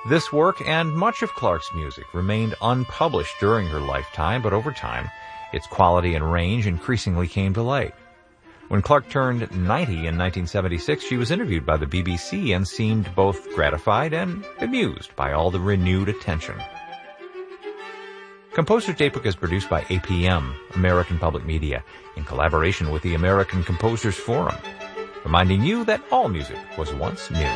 This work and much of Clark's music remained unpublished during her lifetime, but over time, its quality and range increasingly came to light. When Clark turned 90 in 1976, she was interviewed by the BBC and seemed both gratified and amused by all the renewed attention. Composer's Daybook is produced by APM, American Public Media, in collaboration with the American Composers Forum, reminding you that all music was once new.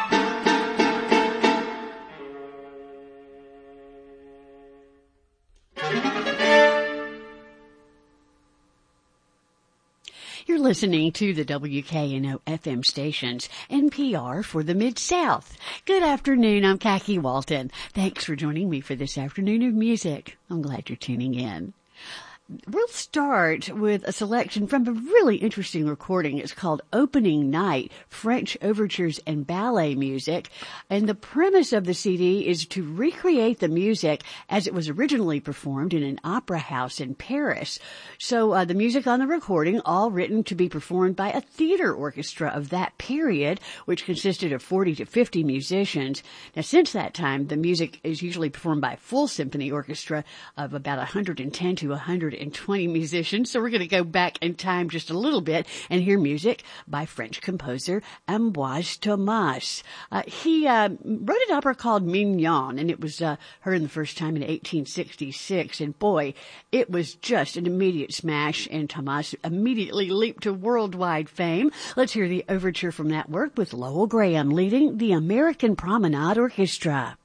You're listening to the WKNO FM stations, NPR for the Mid-South. Good afternoon, I'm Khaki Walton. Thanks for joining me for this afternoon of music. I'm glad you're tuning in. We'll start with a selection from a really interesting recording. It's called Opening Night, French Overtures and Ballet Music. And the premise of the CD is to recreate the music as it was originally performed in an opera house in Paris. So the music on the recording, all written to be performed by a theater orchestra of that period, which consisted of 40 to 50 musicians. Now, since that time, the music is usually performed by a full symphony orchestra of about 110 to 120 musicians. So we're going to go back in time just a little bit and hear music by French composer Ambroise Thomas. He wrote an opera called Mignon, and it was heard the first time in 1866. And boy, it was just an immediate smash, and Thomas immediately leaped to worldwide fame. Let's hear the overture from that work with Lowell Graham leading the American Promenade Orchestra.